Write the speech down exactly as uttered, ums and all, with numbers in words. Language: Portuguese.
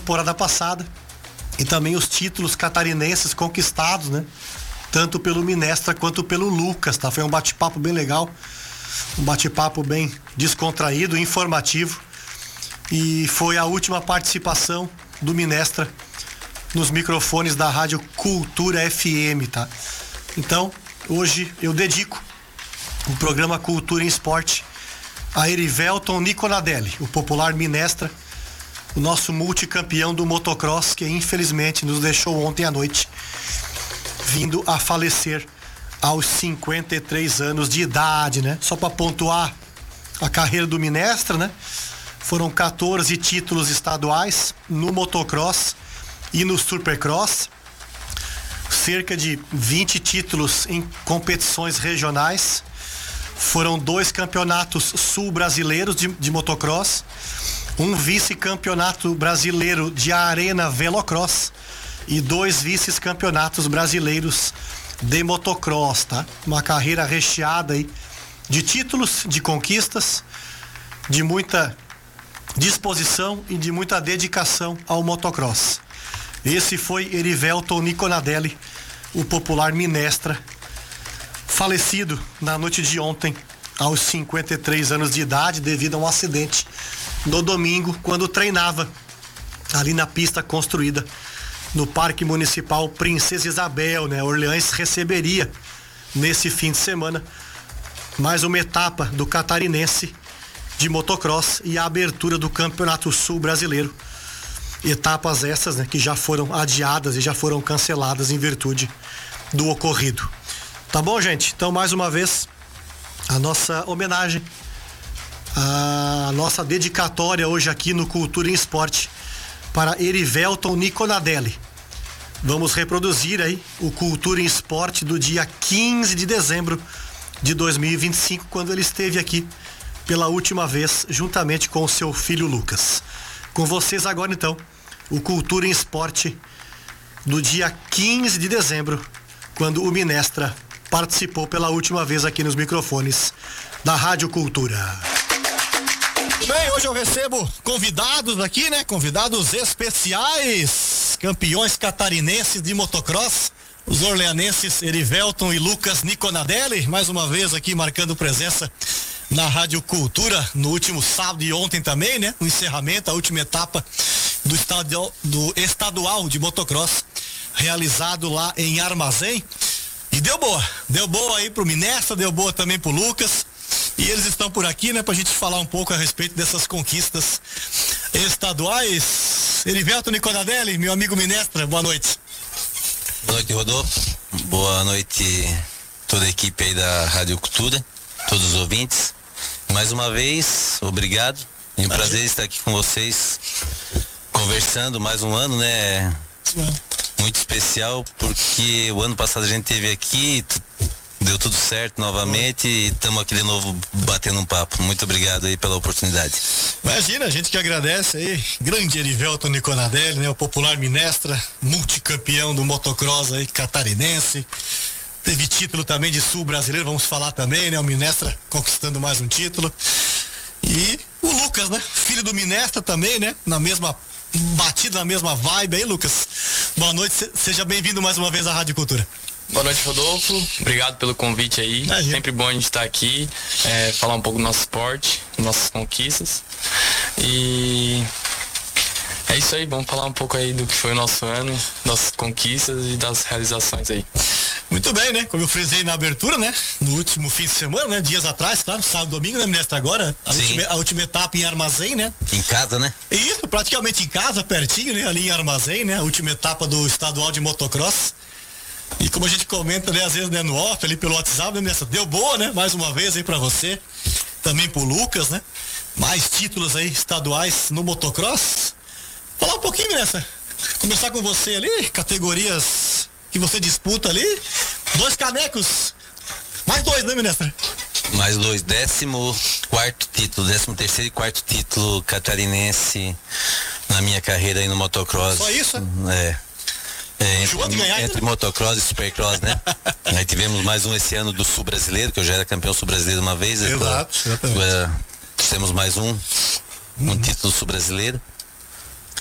temporada passada e também os títulos catarinenses conquistados, né? Tanto pelo Minestra quanto pelo Lucas, tá? Foi um bate-papo bem legal, um bate-papo bem descontraído, informativo, e foi a última participação do Minestra nos microfones da Rádio Cultura F M, tá? Então, hoje eu dedico o programa Cultura em Esporte a Erivelton Niconadelli, o popular Minestra, o nosso multicampeão do motocross, que infelizmente nos deixou ontem à noite, vindo a falecer aos cinquenta e três anos de idade, né? Só para pontuar a carreira do Minestra, né? Foram quatorze títulos estaduais no motocross e no supercross, cerca de vinte títulos em competições regionais, foram dois campeonatos sul-brasileiros de, de motocross, um vice-campeonato brasileiro de arena velocross e dois vice-campeonatos brasileiros de motocross, tá? Uma carreira recheada aí de títulos, de conquistas, de muita disposição e de muita dedicação ao motocross. Esse foi Erivelton Niconadelli, o popular Minestra, falecido na noite de ontem aos cinquenta e três anos de idade devido a um acidente no domingo, quando treinava ali na pista construída no Parque Municipal Princesa Isabel, né? Orleans receberia nesse fim de semana mais uma etapa do catarinense de motocross e a abertura do Campeonato Sul Brasileiro. Etapas essas, né, que já foram adiadas e já foram canceladas em virtude do ocorrido. Tá bom, gente? Então, mais uma vez, a nossa homenagem, a nossa dedicatória hoje aqui no Cultura em Esporte para Erivelton Niconadelli. Vamos reproduzir aí o Cultura em Esporte do dia quinze de dezembro de dois mil e vinte e cinco, quando ele esteve aqui pela última vez, juntamente com o seu filho Lucas. Com vocês agora, então, o Cultura em Esporte do dia quinze de dezembro, quando o Minestra participou pela última vez aqui nos microfones da Rádio Cultura. Bem, hoje eu recebo convidados aqui, né? Convidados especiais, campeões catarinenses de motocross, os orleanenses Erivelton e Lucas Niconadelli, mais uma vez aqui marcando presença na Rádio Cultura no último sábado e ontem também, né? O encerramento, a última etapa do estadual, do estadual de motocross, realizado lá em Armazém. E deu boa, deu boa aí pro Minestra, deu boa também pro Lucas. E eles estão por aqui, né, pra gente falar um pouco a respeito dessas conquistas estaduais. Erivelton Niconadelli, meu amigo Minestra, boa noite. Boa noite, Rodolfo. Boa noite toda a equipe aí da Rádio Cultura, todos os ouvintes. Mais uma vez, obrigado. É um prazer estar aqui com vocês, conversando mais um ano, né? Muito especial, porque o ano passado a gente teve aqui, deu tudo certo novamente e estamos aqui de novo batendo um papo. Muito obrigado aí pela oportunidade. Imagina, a gente que agradece aí, grande Erivelton Niconadelli, né? O popular Minestra, multicampeão do motocross aí, catarinense. Teve título também de sul brasileiro, vamos falar também, né? O Minestra conquistando mais um título. E o Lucas, né? Filho do Minestra também, né? Na mesma batida, na mesma vibe aí, Lucas. Boa noite, seja bem-vindo mais uma vez à Rádio Cultura. Boa noite, Rodolfo. Obrigado pelo convite aí. Imagina. Sempre bom a gente estar aqui, é, falar um pouco do nosso esporte, nossas conquistas. E é isso aí, vamos falar um pouco aí do que foi o nosso ano, das conquistas e das realizações aí. Muito bem, né? Como eu frisei na abertura, né? No último fim de semana, né? Dias atrás, claro, sábado, domingo, né, Minestra? Agora, a última, a última etapa em Armazém, né? Em casa, né? Isso, praticamente em casa, pertinho, né? Ali em Armazém, né? A última etapa do estadual de motocross. E como a gente comenta, né? Às vezes, né? No off, ali pelo WhatsApp, né, Minestra? Deu boa, né? Mais uma vez aí pra você. Também pro Lucas, né? Mais títulos aí estaduais no motocross. Falar um pouquinho, Minestra. Começar com você ali, categorias que você disputa ali, dois canecos, mais dois, né, Minestra? Mais dois, décimo quarto título, décimo terceiro e quarto título catarinense na minha carreira aí no motocross. Só isso? É. É, entre, ganhar, entre né? motocross e supercross, né? Aí tivemos mais um esse ano do sul brasileiro, que eu já era campeão sul brasileiro uma vez. Exato, então, agora temos mais um, um título sul brasileiro.